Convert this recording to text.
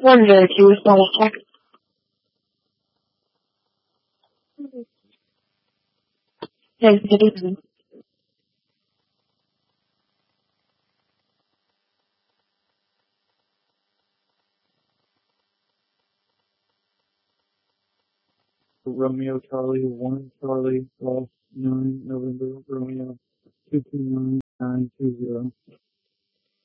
Wonder if you was double check. Thanks, good evening. Romeo Charlie 1 Charlie Golf 9 November Romeo 229 920.